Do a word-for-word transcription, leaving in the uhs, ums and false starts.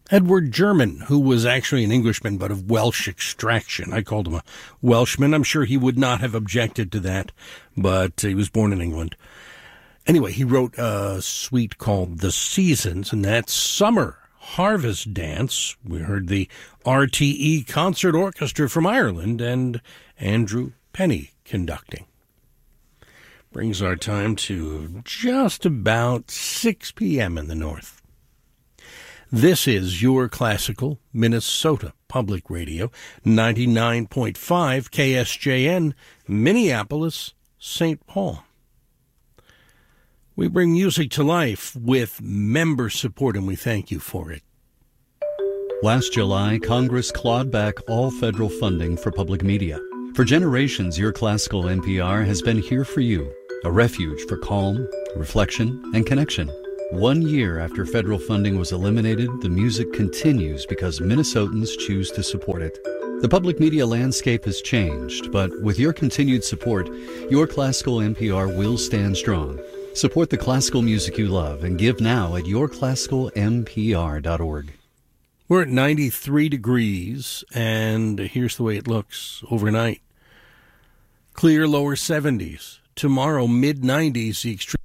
Edward German, who was actually an Englishman but of Welsh extraction. I called him a Welshman. I'm sure he would not have objected to that, but he was born in England. Anyway, he wrote a suite called The Seasons, and that's summer harvest dance. We heard the R T E Concert Orchestra from Ireland and Andrew Penny conducting. Brings our time to just about six p.m. in the north. This is your classical Minnesota Public Radio, ninety-nine point five K S J N, Minneapolis, Saint Paul. We bring music to life with member support, and we thank you for it. Last July, Congress clawed back all federal funding for public media. For generations, your classical N P R has been here for you, a refuge for calm, reflection, and connection. One year after federal funding was eliminated, the music continues because Minnesotans choose to support it. The public media landscape has changed, but with your continued support, your classical N P R will stand strong. Support the classical music you love and give now at your classical m p r dot org. We're at ninety-three degrees, and here's the way it looks overnight. Clear lower seventies. Tomorrow, mid nineties, the extreme